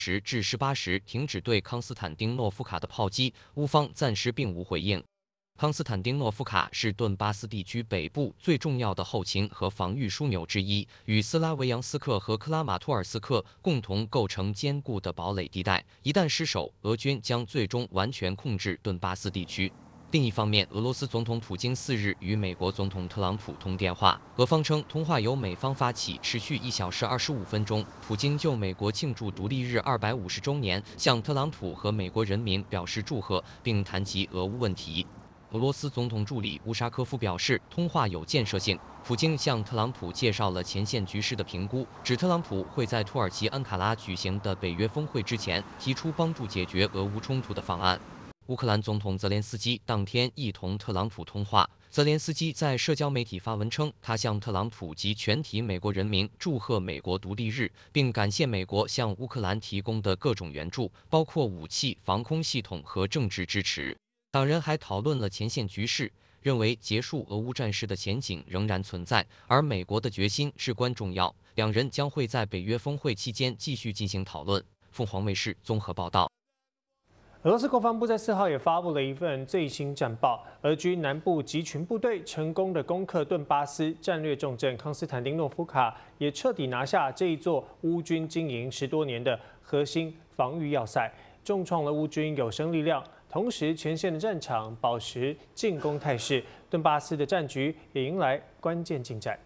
至18时停止对康斯坦丁诺夫卡的炮击，乌方暂时并无回应。康斯坦丁诺夫卡是顿巴斯地区北部最重要的后勤和防御枢纽之一，与斯拉维扬斯克和克拉马托尔斯克共同构成坚固的堡垒地带。一旦失守，俄军将最终完全控制顿巴斯地区。另一方面，俄罗斯总统普京4日与美国总统特朗普通电话，俄方称通话由美方发起，持续1小时25分钟。普京就美国庆祝独立日250周年，向特朗普和美国人民表示祝贺，并谈及俄乌问题。俄罗斯总统助理乌沙科夫表示，通话有建设性。普京向特朗普介绍了前线局势的评估，指特朗普会在土耳其安卡拉举行的北约峰会之前提出帮助解决俄乌冲突的方案。乌克兰总统泽连斯基当天亦同特朗普通话。泽连斯基在社交媒体发文称，他向特朗普及全体美国人民祝贺美国独立日，并感谢美国向乌克兰提供的各种援助，包括武器、防空系统和政治支持。两人还讨论了前线局势，认为结束俄乌战事的前景仍然存在，而美国的决心至关重要。两人将会在北约峰会期间继续进行讨论。凤凰卫视综合报道。 俄罗斯国防部在4号也发布了一份最新战报，俄军南部集群部队成功的攻克顿巴斯战略重镇康斯坦丁诺夫卡，也彻底拿下这一座乌军经营10多年的核心防御要塞，重创了乌军有生力量。同时，前线的战场保持进攻态势，顿巴斯的战局也迎来关键进展。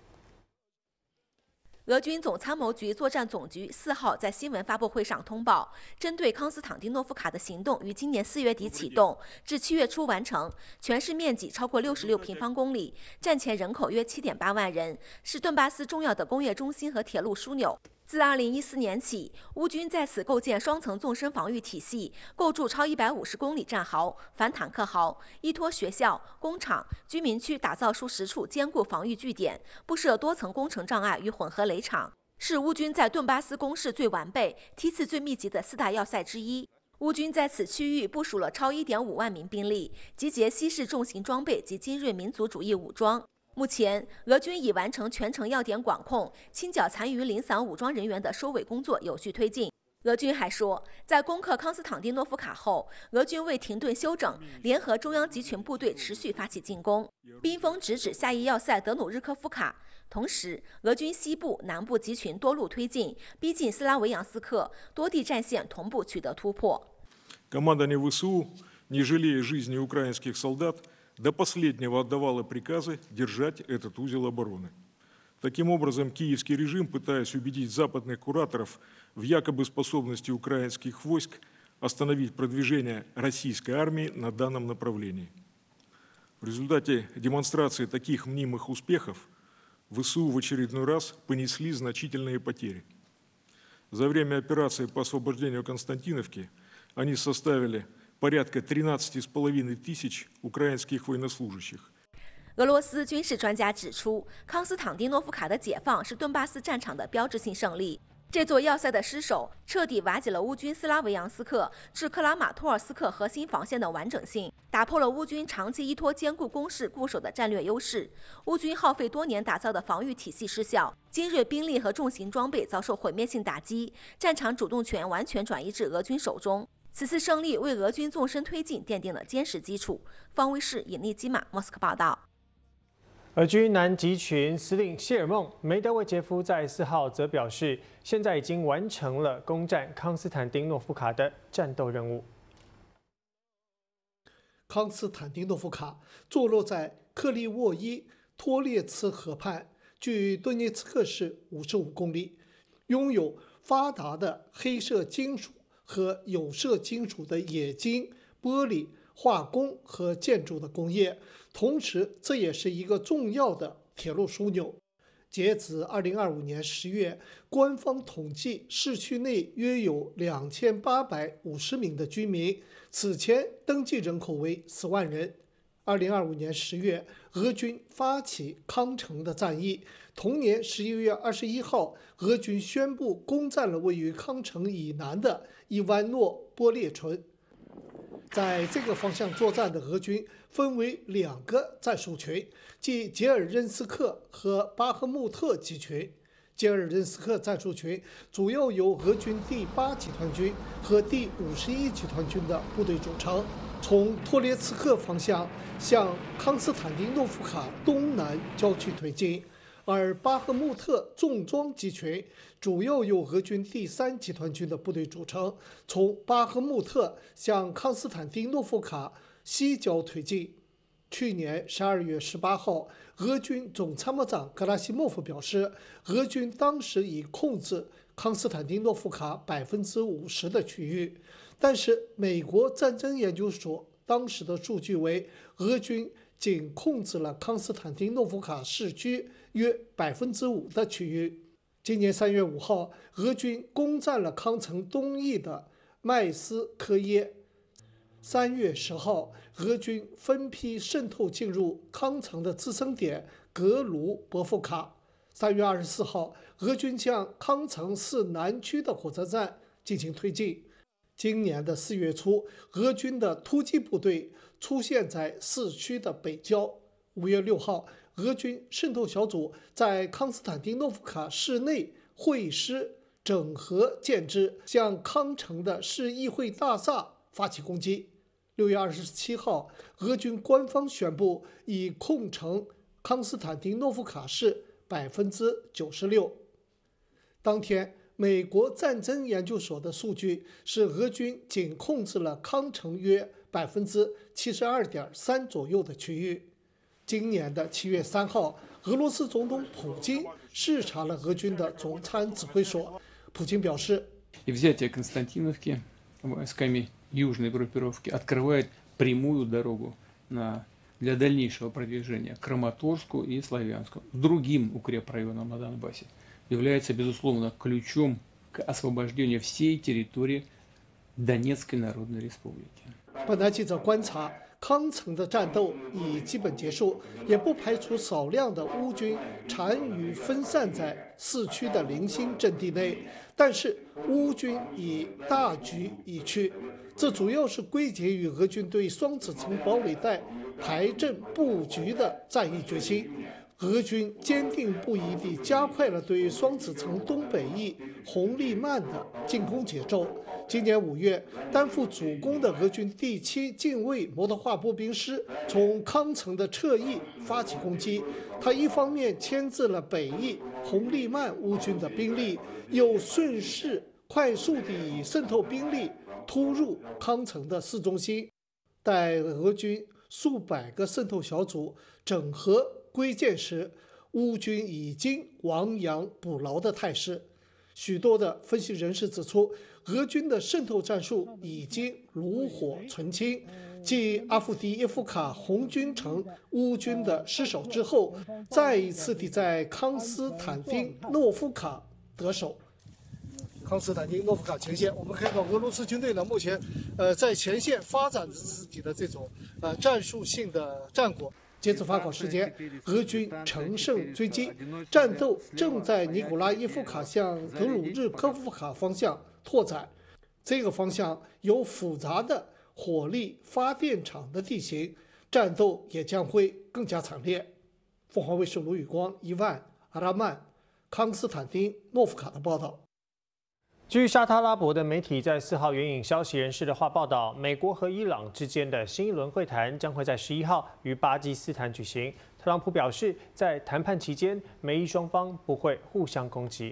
俄军总参谋局作战总局4号在新闻发布会上通报，针对康斯坦丁诺夫卡的行动于今年4月底启动，至7月初完成，全市面积超过66平方公里，战前人口约7.8万人，是顿巴斯重要的工业中心和铁路枢纽。自2014年起，乌军在此构建双层纵深防御体系，构筑超150公里战壕、反坦克壕，依托学校、工厂、居民区，打造出10处坚固防御据点，布设多层工程障碍与混合雷场，是乌军在顿巴斯攻势最完备、梯次最密集的4大要塞之一。乌军在此区域部署了超1.5万名兵力，集结西式重型装备及精锐民族主义武装。目前，俄军已完成全城要点管控，清剿残余零散武装人员的收尾工作有序推进。俄军还说，在攻克康斯坦丁诺夫卡后，俄军为停顿休整，联合中央集群部队持续发起进攻，兵锋直指下一要塞德努日科夫卡。同时，俄军西部、南部集群多路推进，逼近斯拉维扬斯克，多地战线同步取得突破。 Командование ВСУ, не жалея жизни украинских солдат, до последнего отдавало приказы держать этот узел обороны. Таким образом, киевский режим, пытаясь убедить западных кураторов в якобы способности украинских войск остановить продвижение российской армии на данном направлении. В результате демонстрации таких мнимых успехов ВСУ в очередной раз понесли значительные потери. За время операции по освобождению Константиновки они составили порядка 13,5 тысяч украинских военнослужащих. 俄罗斯军事专家指出，康斯坦丁诺夫卡的解放是顿巴斯战场的标志性胜利。这座要塞的失守，彻底瓦解了乌军斯拉维扬斯克至克拉马托尔斯克核心防线的完整性，打破了乌军长期依托坚固工事固守的战略优势。乌军耗费多年打造的防御体系失效，精锐兵力和重型装备遭受毁灭性打击，战场主动权完全转移至俄军手中。此次胜利为俄军纵深推进奠定了坚实基础。方威视尹丽基玛莫斯科报道。 俄军南集群司令谢尔孟梅德韦杰夫在4号则表示，现在已经完成了攻占康斯坦丁诺夫卡的战斗任务。 康斯坦丁诺夫卡坐落在克利沃伊托列茨河畔，距顿涅茨克市55公里，拥有发达的黑色金属和有色金属的冶金、玻璃、化工和建筑的工业，同时这也是一个重要的铁路枢纽。截止2025年10月，官方统计市区内约有2850名的居民，此前登记人口为10万人。2025年10月，俄军发起康城的战役。同年11月21号，俄军宣布攻占了位于康城以南的伊万诺波列村。在这个方向作战的俄军分为2个战术群，即杰尔任斯克和巴赫穆特集群。 杰尔任斯克战术群主要由俄军第8集团军和第51集团军的部队组成，从托列茨克方向向康斯坦丁诺夫卡东南郊区推进。而巴赫穆特重装机群主要由俄军第3集团军的部队组成，从巴赫穆特向康斯坦丁诺夫卡西郊推进。去年12月18号，俄军总参谋长格拉西莫夫表示，俄军当时已控制康斯坦丁诺夫卡50%的区域，但是美国战争研究所当时的数据为，俄军仅控制了康斯坦丁诺夫卡市区约5%的区域。今年3月5号，俄军攻占了康城东翼的麦斯科耶。3月10号，俄军分批渗透进入康城的滋生点格卢伯夫卡。3月24号，俄军向康城市南区的火车站进行推进。今年的4月初，俄军的突击部队出现在市区的北郊。5月6号，俄军渗透小组在康斯坦丁诺夫卡市内会师整合建制，向康城的市议会大厦发起攻击。6月27号，俄军官方宣布已控城康斯坦丁诺夫卡市96%。当天，美国战争研究所的数据是，俄军仅控制了康城约72.3%左右的区域。今年的7月3号，俄罗斯总统普京视察了俄军的总参指挥所。普京表示， южной группировки открывает прямую дорогу для дальнейшего продвижения к Краматорску и Славянску, другим укрепрайонам на Донбассе, является, безусловно, ключом к освобождению всей территории Донецкой Народной Республики. 本台记者观察，康城的战斗已基本结束，也不排除少量的乌军残余分散在市区的零星阵地内，但是乌军已大局已去。这主要是归结于俄军对双子城堡垒带排阵布局的战役决心。俄军坚定不移地加快了对双子城东北翼红利曼的进攻节奏。今年5月，担负主攻的俄军第7近卫摩托化步兵师从康城的侧翼发起攻击，他一方面牵制了北翼红利曼乌军的兵力，又顺势快速地以渗透兵力突入康城的市中心。待俄军数百个渗透小组整合归建时，乌军已经亡羊补牢的态势。许多的分析人士指出，俄军的渗透战术已经炉火纯青，继阿夫迪耶夫卡红军城乌军的失守之后，再一次地在康斯坦丁诺夫卡得手。康斯坦丁诺夫卡前线，我们看到俄罗斯军队呢，目前在前线发展着自己的这种战术性的战果。截至发稿时间，俄军乘胜追击，战斗正在尼古拉耶夫卡向德鲁日科夫卡方向拓展。这个方向有复杂的火力发电厂的地形，战斗也将会更加惨烈。凤凰卫视卢宇光、伊万、阿拉曼、康斯坦丁诺夫卡的报道。 据沙特阿拉伯的媒体在4号援引消息人士的话报道，美国和伊朗之间的新一轮会谈将会在11号于巴基斯坦举行。特朗普表示，在谈判期间，美伊双方不会互相攻击。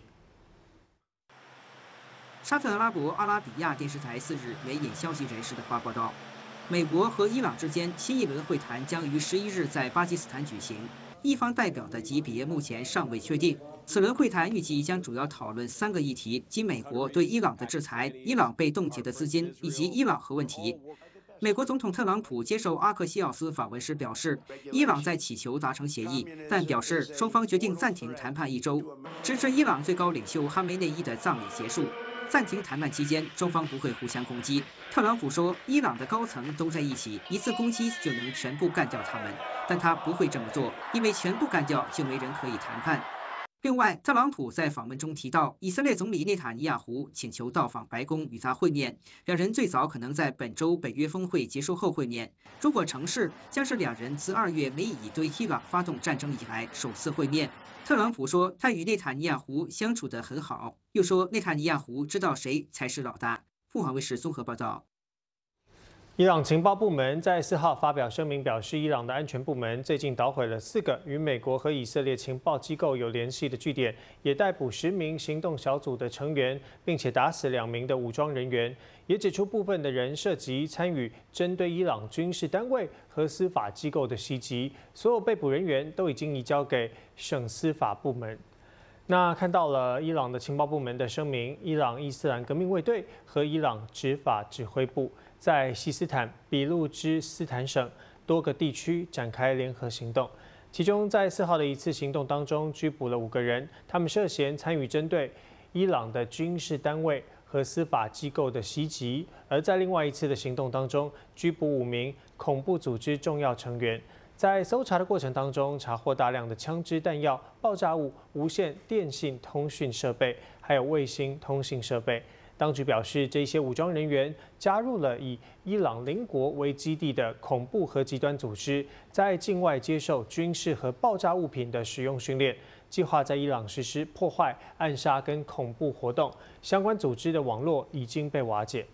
沙特阿拉伯阿拉比亚电视台4日援引消息人士的话报道，美国和伊朗之间新一轮会谈将于11日在巴基斯坦举行，伊方代表的级别目前尚未确定。此轮会谈预计将主要讨论3个议题，即美国对伊朗的制裁、伊朗被冻结的资金以及伊朗核问题。美国总统特朗普接受阿克西奥斯访问时表示，伊朗在祈求达成协议，但表示双方决定暂停谈判1周，直至伊朗最高领袖哈梅内伊的葬礼结束。暂停谈判期间，双方不会互相攻击。特朗普说，伊朗的高层都在一起，一次攻击就能全部干掉他们，但他不会这么做，因为全部干掉就没人可以谈判。 另外，特朗普在访问中提到，以色列总理内塔尼亚胡请求到访白宫与他会面，两人最早可能在本周北约峰会结束后会面。如果成事，将是两人自2月美以对伊朗发动战争以来首次会面。特朗普说，他与内塔尼亚胡相处得很好，又说内塔尼亚胡知道谁才是老大。凤凰卫视综合报道。 伊朗情报部门在4号发表声明，表示伊朗的安全部门最近捣毁了4个与美国和以色列情报机构有联系的据点，也逮捕10名行动小组的成员，并且打死2名的武装人员。也指出部分的人涉及参与针对伊朗军事单位和司法机构的袭击，所有被捕人员都已经移交给省司法部门。那看到了伊朗的情报部门的声明，伊朗伊斯兰革命卫队和伊朗执法指挥部在西斯坦比路支斯坦省多个地区展开联合行动，其中在4号的一次行动当中拘捕了5个人，他们涉嫌参与针对伊朗的军事单位和司法机构的袭击，而在另外一次的行动当中拘捕5名恐怖组织重要成员。在搜查的过程当中，查获大量的枪支、弹药、爆炸物、无线电信通讯设备，还有卫星通信设备。当局表示，这些武装人员加入了以伊朗邻国为基地的恐怖和极端组织，在境外接受军事和爆炸物品的使用训练，计划在伊朗实施破坏、暗杀跟恐怖活动。相关组织的网络已经被瓦解。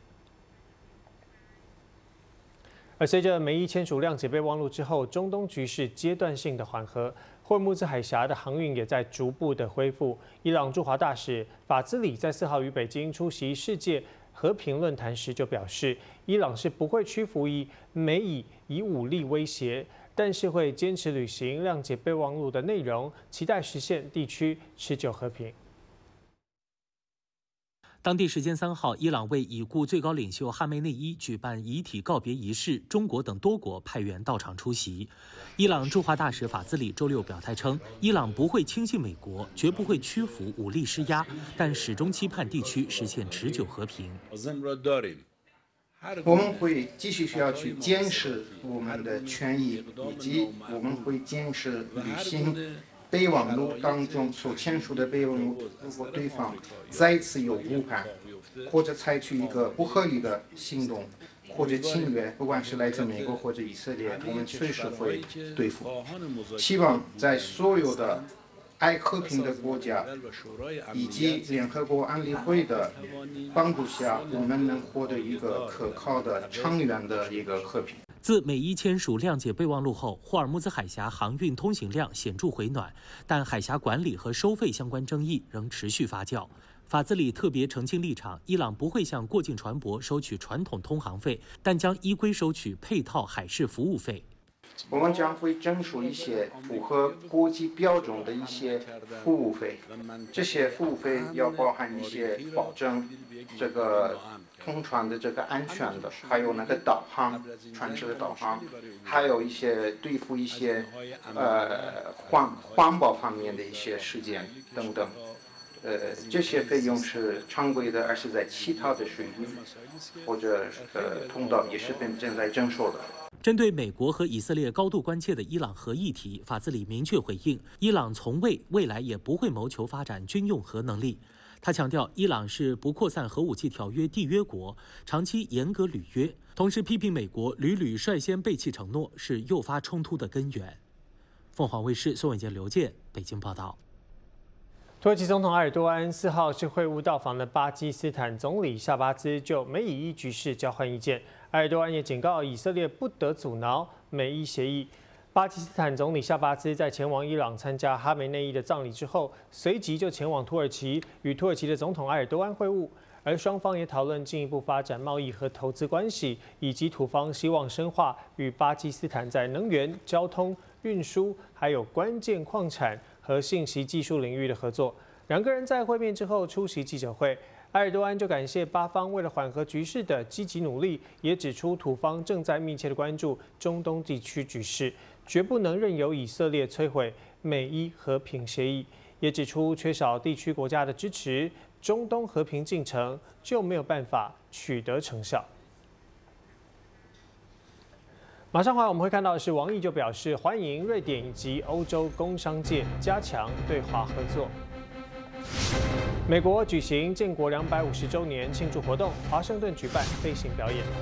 而随着美伊签署谅解备忘录之后，中东局势阶段性的缓和，霍尔木兹海峡的航运也在逐步的恢复。伊朗驻华大使法兹里在4号于北京出席世界和平论坛时就表示，伊朗是不会屈服于美以武力威胁，但是会坚持履行谅解备忘录的内容，期待实现地区持久和平。 当地时间3号，伊朗为已故最高领袖哈梅内伊举办遗体告别仪式，中国等多国派员到场出席。伊朗驻华大使法兹里周6表态称，伊朗不会轻信美国，绝不会屈服武力施压，但始终期盼地区实现持久和平。 我们会继续需要去坚持我们的权益，以及我们会坚持履行备忘录当中所签署的备忘录。如果对方再次有误判，或者采取一个不合理的行动，或者侵略，不管是来自美国或者以色列，我们随时会对付。希望在所有的爱和平的国家以及联合国安理会的帮助下，我们能获得一个可靠的、长远的一个和平。 自美伊签署谅解备忘录后，霍尔木兹海峡航运通行量显著回暖，但海峡管理和收费相关争议仍持续发酵。法兹里特别澄清立场，伊朗不会向过境船舶收取传统通航费，但将依规收取配套海事服务费。 我们将会征收一些符合国际标准的一些服务费，这些服务费要包含一些保证这个通船的这个安全的，还有那个导航，船只的导航，还有一些对付一些环保方面的一些事件等等。这些费用是常规的，而是在其他的水域或者通道也是正在征收的。 针对美国和以色列高度关切的伊朗核议题，法兹里明确回应，伊朗从未来也不会谋求发展军用核能力。他强调，伊朗是不扩散核武器条约缔约国，长期严格履约，同时批评美国屡屡率先背弃承诺，是诱发冲突的根源。凤凰卫视宋伟杰、刘健北京报道。 土耳其总统埃尔多安4号是会晤到访的巴基斯坦总理夏巴兹，就美以伊局势交换意见。埃尔多安也警告以色列不得阻挠美伊协议。巴基斯坦总理夏巴兹在前往伊朗参加哈梅内伊的葬礼之后，随即就前往土耳其与土耳其的总统埃尔多安会晤，而双方也讨论进一步发展贸易和投资关系，以及土方希望深化与巴基斯坦在能源、交通、运输，还有关键矿产和信息技术领域的合作。两个人在会面之后出席记者会，埃尔多安就感谢巴方为了缓和局势的积极努力，也指出土方正在密切的关注中东地区局势，绝不能任由以色列摧毁美伊和平协议，也指出缺少地区国家的支持，中东和平进程就没有办法取得成效。 马上回来我们会看到的是，王毅就表示欢迎瑞典以及欧洲工商界加强对华合作。美国举行建国250周年庆祝活动，华盛顿举办飞行表演。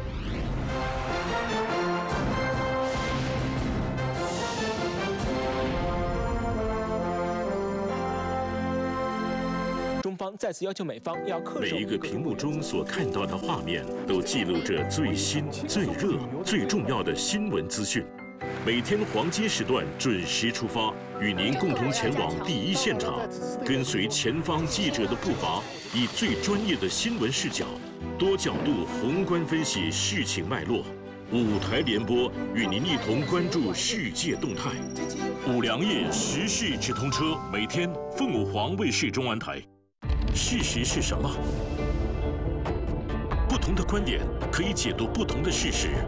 中方再次要求美方要恪守。 每一个屏幕中所看到的画面，都记录着最新、最热、最重要的新闻资讯。每天黄金时段准时出发，与您共同前往第一现场，跟随前方记者的步伐，以最专业的新闻视角、多角度宏观分析事情脉络。5台联播，与您一同关注世界动态。5粮液时事直通车，每天凤凰卫视中安台。事实是什么？不同的观点可以解读不同的事实。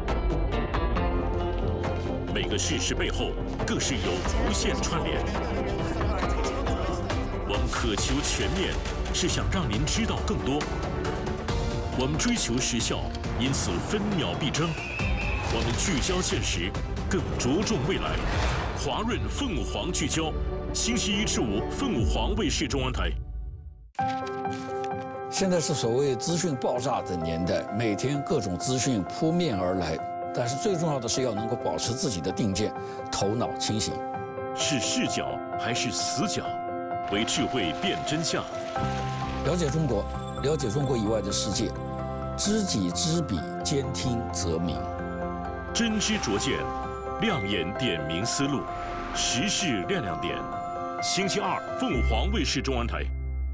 每个事实背后，更是有无限串联。我们渴求全面，是想让您知道更多。我们追求时效，因此分秒必争。我们聚焦现实，更着重未来。华润凤凰聚焦，星期1至5，凤凰卫视中安台。 现在是所谓资讯爆炸的年代，每天各种资讯扑面而来，但是最重要的是要能够保持自己的定见，头脑清醒。 是视角还是死角？为智慧辨真相。 了解中国，了解中国以外的世界，知己知彼，兼听则明。 真知灼见，亮眼点明思路，时事亮亮点。星期2，凤凰卫视中安台。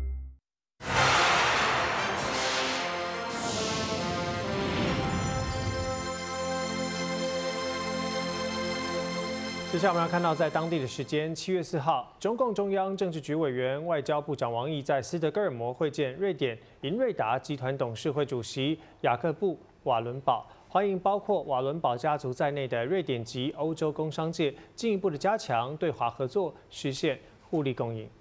接下来我们要看到，在当地的时间7月4号，中共中央政治局委员、外交部长王毅在斯德哥尔摩会见瑞典银瑞达集团董事会主席雅各布·瓦伦堡，欢迎包括瓦伦堡家族在内的瑞典及欧洲工商界进一步的加强对华合作，实现互利共赢。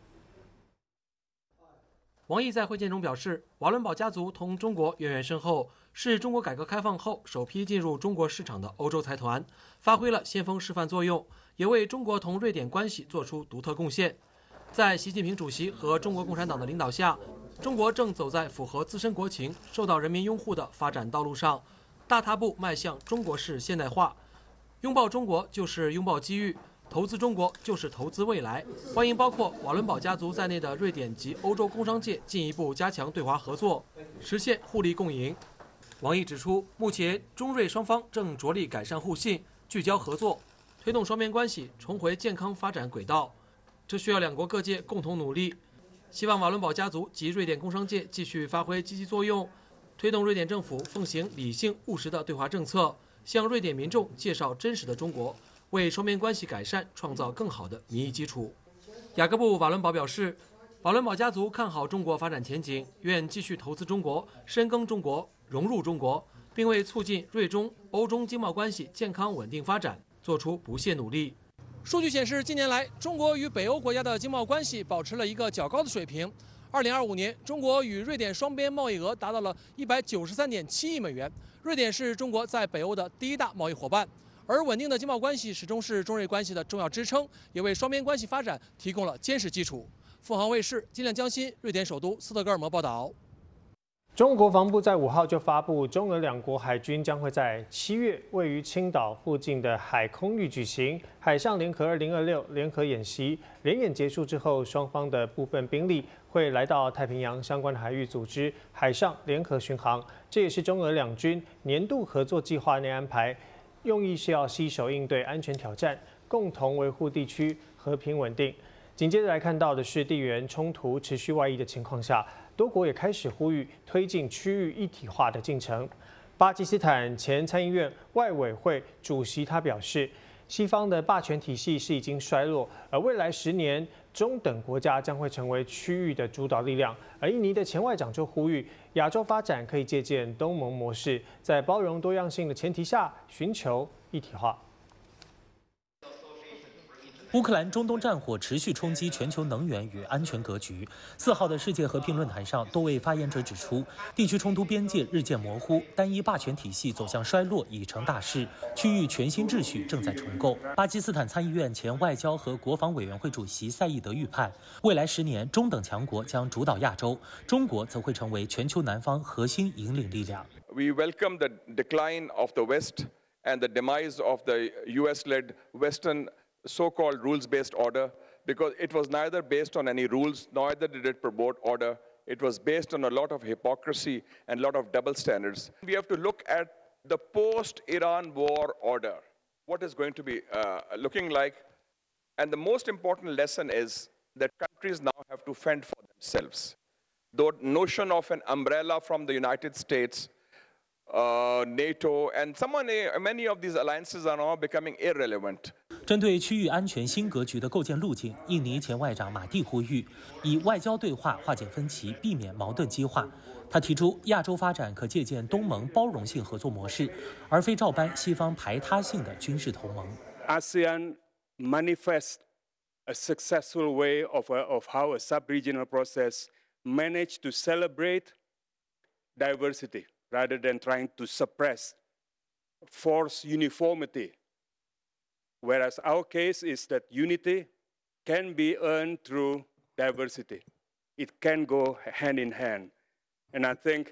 王毅在会见中表示，瓦伦堡家族同中国渊源深厚，是中国改革开放后首批进入中国市场的欧洲财团，发挥了先锋示范作用，也为中国同瑞典关系做出独特贡献。在习近平主席和中国共产党的领导下，中国正走在符合自身国情、受到人民拥护的发展道路上，大踏步迈向中国式现代化。拥抱中国就是拥抱机遇，投资中国就是投资未来。欢迎包括瓦伦堡家族在内的瑞典及欧洲工商界进一步加强对华合作，实现互利共赢。王毅指出，目前中瑞双方正着力改善互信，聚焦合作，推动双边关系重回健康发展轨道，这需要两国各界共同努力。希望瓦伦堡家族及瑞典工商界继续发挥积极作用，推动瑞典政府奉行理性务实的对华政策，向瑞典民众介绍真实的中国，为双边关系改善创造更好的民意基础。雅各布·瓦伦堡表示，瓦伦堡家族看好中国发展前景，愿继续投资中国，深耕中国，融入中国，并为促进瑞中、欧中经贸关系健康稳定发展做出不懈努力。数据显示，近年来中国与北欧国家的经贸关系保持了一个较高的水平。2025年，中国与瑞典双边贸易额达到了193.7亿美元。瑞典是中国在北欧的第一大贸易伙伴，而稳定的经贸关系始终是中瑞关系的重要支撑，也为双边关系发展提供了坚实基础。凤凰卫视金亮江心，瑞典首都斯德哥尔摩报道。 中国国防部在5号就发布，中俄两国海军将会在7月位于青岛附近的海空域举行海上联合2026联合演习。联演结束之后，双方的部分兵力会来到太平洋相关的海域组织海上联合巡航，这也是中俄两军年度合作计划内安排，用意是要携手应对安全挑战，共同维护地区和平稳定。紧接着来看到的是，地缘冲突持续外溢的情况下，多国也开始呼吁推进区域一体化的进程。巴基斯坦前参议院外委会主席他表示，西方的霸权体系是已经衰落，而未来10年，中等国家将会成为区域的主导力量。而印尼的前外长就呼吁，亚洲发展可以借鉴东盟模式，在包容多样性的前提下，寻求一体化。 乌克兰中东战火持续冲击全球能源与安全格局。4号的世界和平论坛上，多位发言者指出，地区冲突边界日渐模糊，单一霸权体系走向衰落已成大势，区域全新秩序正在重构。巴基斯坦参议院前外交和国防委员会主席赛义德预判，未来10年中等强国将主导亚洲，中国则会成为全球南方核心引领力量。 We welcome the decline of the West and the demise of the US-led Western so-called rules-based order, because it was neither based on any rules, neither did it promote order. It was based on a lot of hypocrisy and a lot of double standards. We have to look at the post-Iran war order, what is going to be looking like. And the most important lesson is that countries now have to fend for themselves. The notion of an umbrella from the United States, NATO, and many of these alliances are now becoming irrelevant. 针对区域安全新格局的构建路径，印尼前外长马蒂呼吁以外交对话化解分歧，避免矛盾激化。他提出，亚洲发展可借鉴东盟包容性合作模式，而非照搬西方排他性的军事同盟。 ASEAN manifests a successful way of how a sub-regional process managed to celebrate diversity rather than trying to suppress, force uniformity. Whereas our case is that unity can be earned through diversity. It can go hand in hand. And I think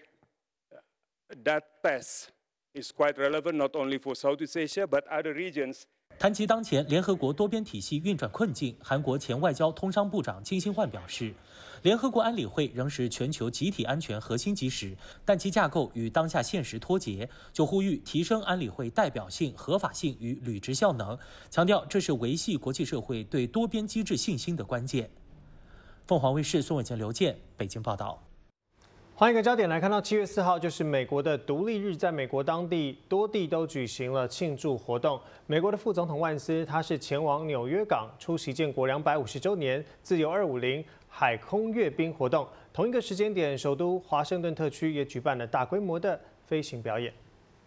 that test is quite relevant not only for Southeast Asia, but other regions. 谈及当前联合国多边体系运转困境，韩国前外交通商部长金星焕表示，联合国安理会仍是全球集体安全核心基石，但其架构与当下现实脱节，就呼吁提升安理会代表性、合法性与履职效能，强调这是维系国际社会对多边机制信心的关键。凤凰卫视宋伟健、刘健北京报道。 换一个焦点来看到7月4号，就是美国的独立日，在美国当地多地都举行了庆祝活动。美国的副总统万斯，他是前往纽约港出席建国250周年自由250海空阅兵活动。同一个时间点，首都华盛顿特区也举办了大规模的飞行表演。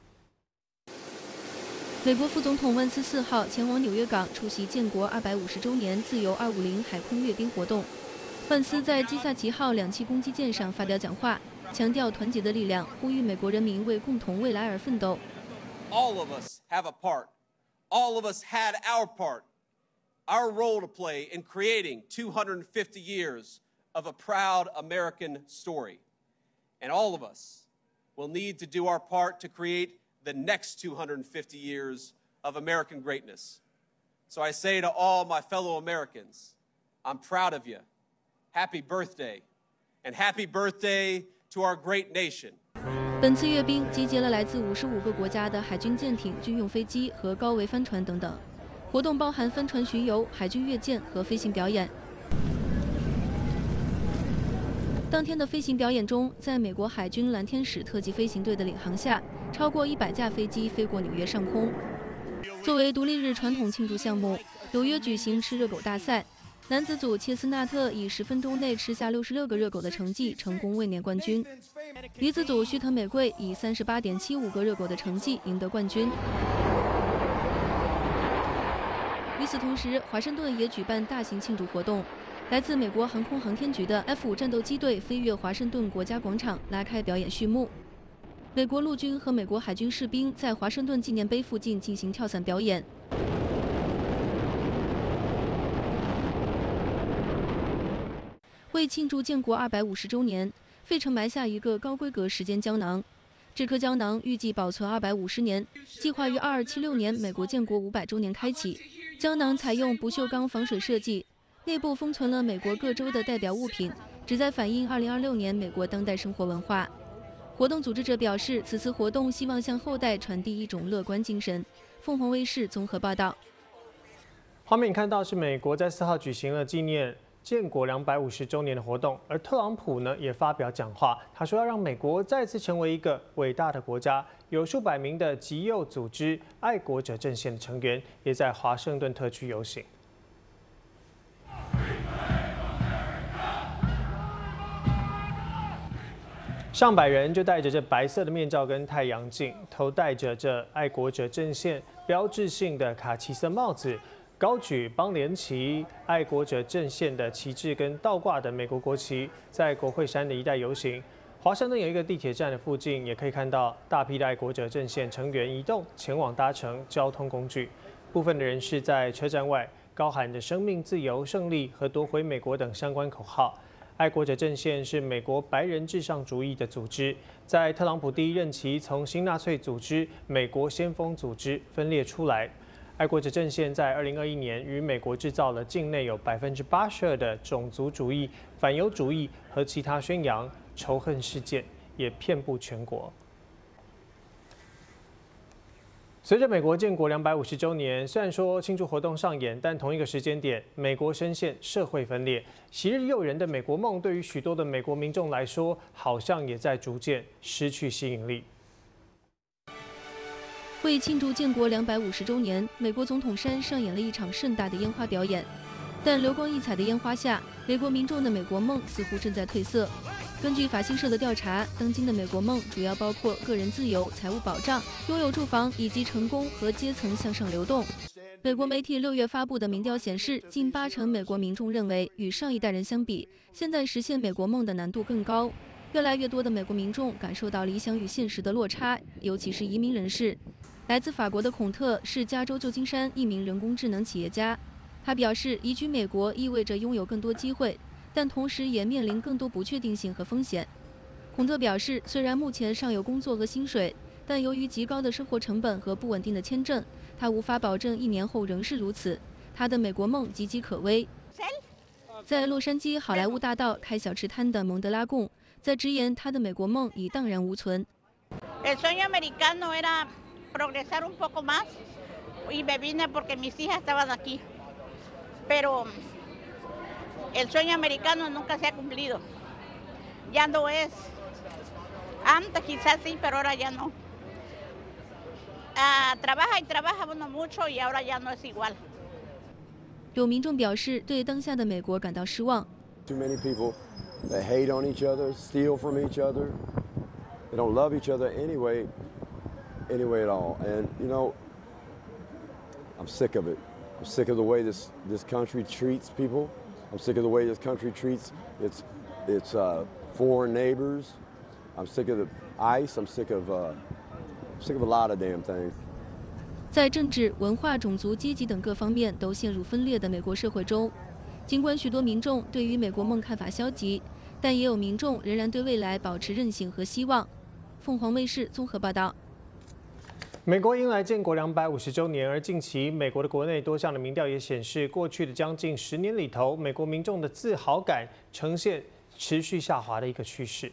美国副总统万斯4号前往纽约港出席建国250周年自由250海空阅兵活动。万斯在基萨奇号2栖攻击舰上发表讲话，强调团结的力量，呼吁美国人民为共同未来而奋斗。 All of us have a part. All of us had our part, our role to play in creating 250 years of a proud American story. And all of us will need to do our part to create the next 250 years of American greatness. So I say to all my fellow Americans, I'm proud of you. Happy birthday, and happy birthday to our great nation. 本次阅兵集结了来自55个国家的海军舰艇、军用飞机和高桅帆船等等。活动包含帆船巡游、海军阅舰和飞行表演。当天的飞行表演中，在美国海军蓝天使特级飞行队的领航下，超过100架飞机飞过纽约上空。作为独立日传统庆祝项目，纽约举行吃热狗大赛。男子组切斯纳特以10分钟内吃下66个热狗的成绩，成功卫冕冠军。女子组须藤美贵以38.75个热狗的成绩赢得冠军。与此同时，华盛顿也举办大型庆祝活动。来自美国航空航天局的 F5战斗机队飞越华盛顿国家广场，拉开表演序幕。美国陆军和美国海军士兵在华盛顿纪念碑附近进行跳伞表演。为庆祝建国250周年，费城埋下一个高规格时间胶囊。这颗胶囊预计保存250年，计划于2276年美国建国500周年开启。胶囊采用不锈钢防水设计，内部封存了美国各州的代表物品，旨在反映2026年美国当代生活文化。活动组织者表示，此次活动希望向后代传递一种乐观精神。凤凰卫视综合报道。 画面看到是美国在4号举行了纪念建国250周年的活动，而特朗普呢也发表讲话，他说要让美国再次成为一个伟大的国家。有数百名的极右组织爱国者阵线的成员也在华盛顿特区游行。上百人就戴着这白色的面罩跟太阳镜，头戴着这爱国者阵线标志性的卡其色帽子。 高举邦联旗、爱国者阵线的旗帜跟倒挂的美国国旗，在国会山的一带游行。华盛顿有一个地铁站的附近，也可以看到大批的爱国者阵线成员移动前往搭乘交通工具。部分的人士在车站外高喊着"生命、自由、胜利"和"夺回美国"等相关口号。爱国者阵线是美国白人至上主义的组织，在特朗普第一任期从新纳粹组织美国先锋组织分裂出来。爱国者阵线在2021年与美国制造了境内有82%的种族主义、反犹主义和其他宣扬仇恨事件，也遍布全国。随着美国建国250周年，虽然说庆祝活动上演，但同一个时间点，美国深陷社会分裂。昔日诱人的美国梦，对于许多的美国民众来说，好像也在逐渐失去吸引力。 为庆祝建国250周年，美国总统山上演了一场盛大的烟花表演。但流光溢彩的烟花下，美国民众的美国梦似乎正在褪色。根据法新社的调查，当今的美国梦主要包括个人自由、财务保障、拥有住房以及成功和阶层向上流动。美国媒体6月发布的民调显示，近80%美国民众认为，与上一代人相比，现在实现美国梦的难度更高。越来越多的美国民众感受到理想与现实的落差，尤其是移民人士。来自法国的孔特是加州旧金山一名人工智能企业家，他表示，移居美国意味着拥有更多机会，但同时也面临更多不确定性和风险。孔特表示，虽然目前尚有工作和薪水，但由于极高的生活成本和不稳定的签证，他无法保证1年后仍是如此。他的美国梦岌岌可危。在洛杉矶好莱坞大道开小吃摊的蒙德拉贡，在直言他的美国梦已荡然无存。 progresar un poco más y me vine porque mis hijas estaban aquí. Pero el sueño americano nunca se ha cumplido. Ya no es. Antes quizás sí, pero ahora ya no. Trabaja y trabaja uno mucho y ahora ya no es igual. 有民众表示对当下的美国感到失望。 Too many people that hate on each other, steal from each other. They don't love each other anyway at all. And you know, I'm sick of it. I'm sick of the way this country treats people. I'm sick of the way this country treats its foreign neighbors. I'm sick of the ICE. I'm sick of a lot of damn things. 在政治、文化、种族、阶级等各方面都陷入分裂的美国社会中，尽管许多民众对于美国梦看法消极，但也有民众仍然对未来保持韧性和希望。凤凰卫视综合报道。 美国迎来建国250周年，而近期美国的国内多项的民调也显示，过去的将近10年里头，美国民众的自豪感呈现持续下滑的一个趋势。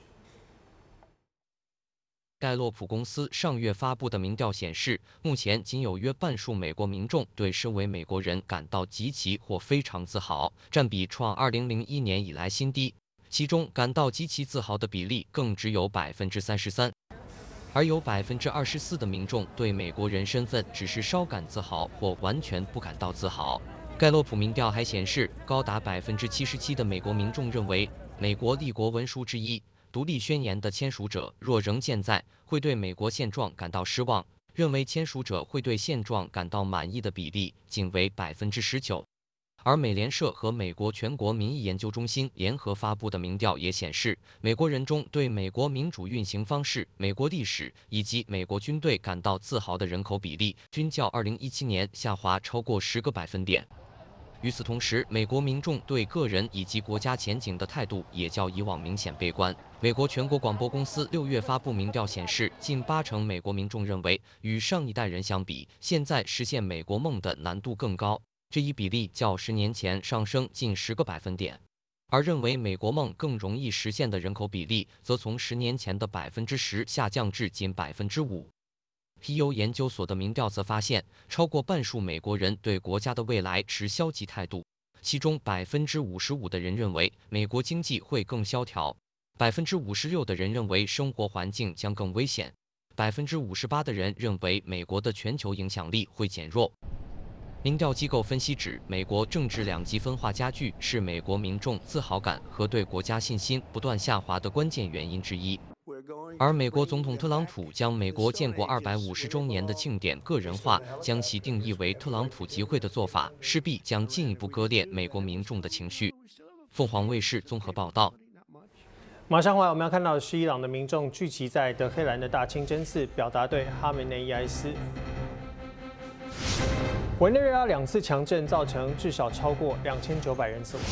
盖洛普公司上月发布的民调显示，目前仅有约半数美国民众对身为美国人感到极其或非常自豪，占比创2001年以来新低。其中感到极其自豪的比例更只有33%。而有24%的民众对美国人身份只是稍感自豪或完全不感到自豪。盖洛普民调还显示，高达77%的美国民众认为，美国立国文书之一《独立宣言》的签署者若仍健在，会对美国现状感到失望；认为签署者会对现状感到满意的比例仅为19%。而美联社和美国全国民意研究中心联合发布的民调也显示，美国人中对美国民主运行方式、美国历史以及美国军队感到自豪的人口比例，均较2017年下滑超过10个百分点。与此同时，美国民众对个人以及国家前景的态度也较以往明显悲观。美国全国广播公司6月发布民调显示，近80%美国民众认为，与上一代人相比，现在实现美国梦的难度更高。这一比例较10年前上升近10个百分点，而认为美国梦更容易实现的人口比例，则从10年前的10%下降至仅5%。皮尤研究所的民调则发现，超过半数美国人对国家的未来持消极态度，其中55%的人认为美国经济会更萧条，56%的人认为生活环境将更危险，58%的人认为美国的全球影响力会减弱。民调机构分析指，美国政治两极分化加剧是美国民众自豪感和对国家信心不断下滑的关键原因之一。 而美国总统特朗普将美国建国250周年的庆典个人化，将其定义为特朗普集会的做法，势必将进一步割裂美国民众的情绪。凤凰卫视综合报道。 马上回来，我们要看到的是伊朗的民众聚集在德黑兰的大清真寺，表达对哈梅内伊哀思。委内瑞拉2次强震造成至少超过2900人死亡。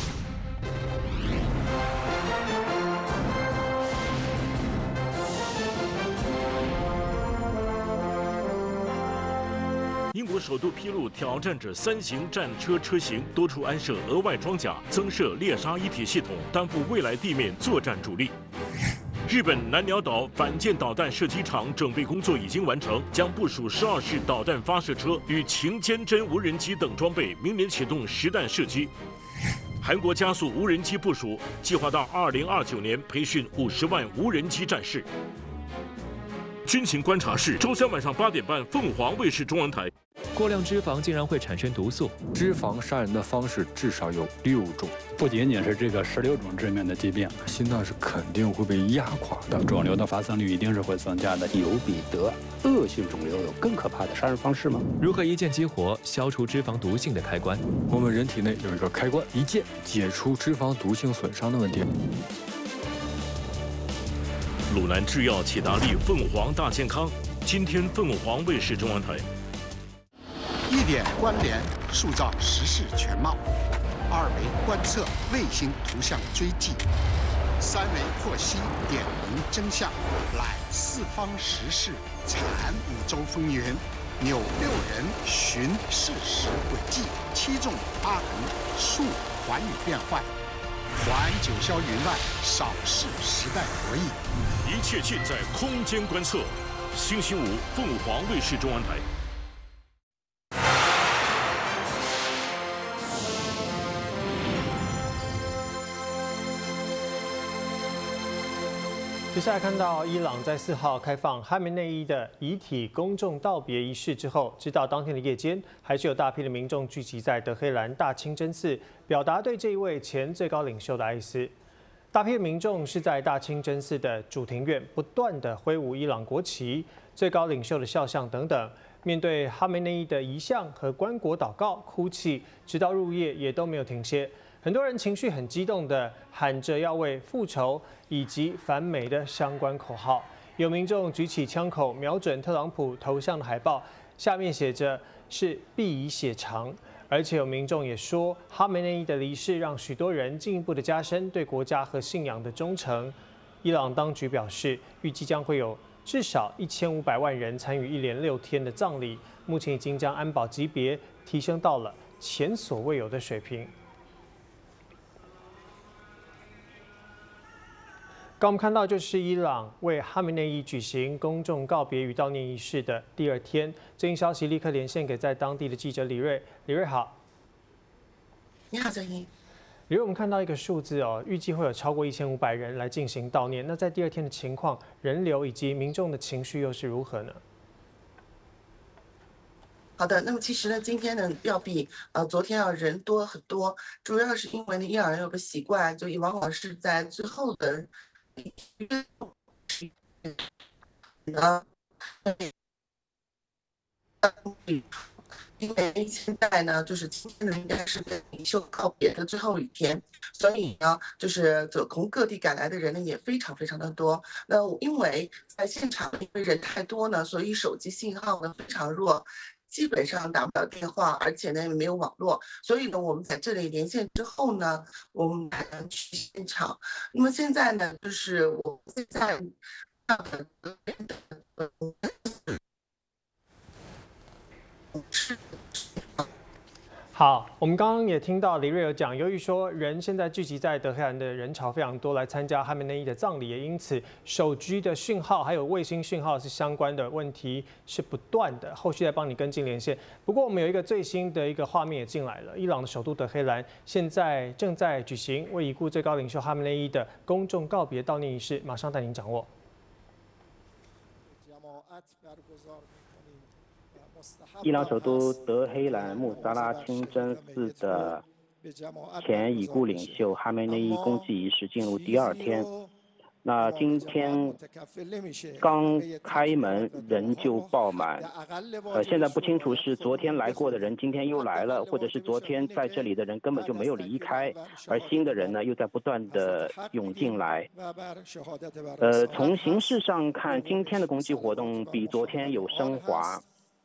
英国首都披露，挑战者3型战车车型多处安设额外装甲，增设猎杀一体系统，担负未来地面作战主力。日本南鸟岛反舰导弹射击场准备工作已经完成，将部署12式导弹发射车与擎坚针无人机等装备，明年启动实弹射击。韩国加速无人机部署，计划到2029年培训50万无人机战士。军情观察室，周3晚上8点半，凤凰卫视中文台。 过量脂肪竟然会产生毒素， 脂肪杀人的方式至少有6种， 不仅仅是这个16种致命的疾病， 心脏是肯定会被压垮的， 肿瘤的发生率一定是会增加的。 有比得恶性肿瘤有更可怕的杀人方式吗？ 如何一键激活消除脂肪毒性的开关？ 我们人体内有一个开关，一键解除脂肪毒性损伤的问题。 鲁南制药启达利凤凰大健康，今天凤凰卫视中文台。 1点关联，塑造时事全貌；2维观测，卫星图像追迹；3维获悉，点明真相，揽四方时事，阐五洲风云，扭6人寻事实轨迹，7纵8横，述寰宇变幻，还九霄云外，扫视时代博弈。 一切尽在空间观测。星期五，凤凰卫视中文台。 接下来看到伊朗在4号开放哈梅内伊的遗体公众道别仪式之后，直到当天的夜间，还是有大批的民众聚集在德黑兰大清真寺，表达对这一位前最高领袖的哀思。大批的民众是在大清真寺的主庭院不断的挥舞伊朗国旗、最高领袖的肖像等等，面对哈梅内伊的遗像和棺椁祷告、哭泣，直到入夜也都没有停歇。很多人情绪很激动的喊着要为复仇以及反美的相关口号，有民众举起枪口瞄准特朗普头像的海报，下面写着是必以血偿。而且有民众也说，哈梅内伊的离世让许多人进一步的加深对国家和信仰的忠诚。伊朗当局表示，预计将会有至少1500万人参与1连6天的葬礼，目前已经将安保级别提升到了前所未有的水平。刚我们看到，就是伊朗为哈梅内伊举行公众告别与悼念仪式的第2天。最新消息立刻连线给在当地的记者李瑞。李瑞好， 你好，郑英。 李瑞，我们看到一个数字哦，预计会有超过1500人来进行悼念。那在第2天的情况，人流以及民众的情绪又是如何呢？ 好的，那么其实呢，今天呢要比昨天要人多很多，主要是因为呢伊朗人有个习惯，就往往是在最后的。因为现在呢，就是今天呢应该是跟领袖告别的最后一天，所以呢，就是从各地赶来的人呢也非常非常的多。那因为在现场，因为人太多呢，所以手机信号呢非常弱。基本上打不了电话，而且呢也没有网络，所以呢我们在这里连线之后呢，我们才能去现场。那么现在呢，就是我现在好，我们刚刚也听到李瑞有讲，由于说人现在聚集在德黑兰的人潮非常多，来参加哈梅内伊的葬礼，也因此手机的讯号还有卫星讯号是相关的问题是不断的，后续再帮你跟进连线。不过我们有一个最新的一个画面也进来了，伊朗的首都德黑兰现在正在举行为已故最高领袖哈梅内伊的公众告别悼念仪式，马上带您掌握。 伊朗首都德黑兰穆萨拉清真寺的前已故领袖哈梅内伊公祭仪式进入第2天。 那今天刚开门人就爆满，现在不清楚是昨天来过的人今天又来了，或者是昨天在这里的人根本就没有离开，而新的人呢又在不断的涌进来。从形式上看，今天的公祭活动比昨天有升华。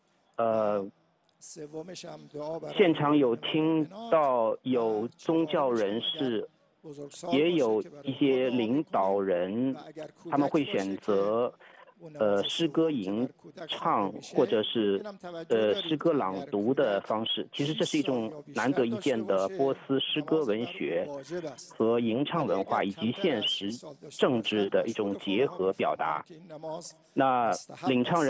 现场有听到有宗教人士。也有一些领导人，他们会选择诗歌吟唱或者是诗歌朗读的方式。其实这是一种难得一见的波斯诗歌文学和吟唱文化以及现实政治的一种结合表达。那领唱人